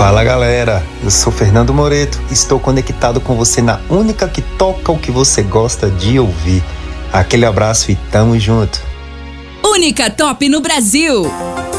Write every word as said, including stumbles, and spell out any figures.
Fala galera, eu sou Fernando Moreto, estou conectado com você na única que toca o que você gosta de ouvir. Aquele abraço e tamo junto. Única Top no Brasil.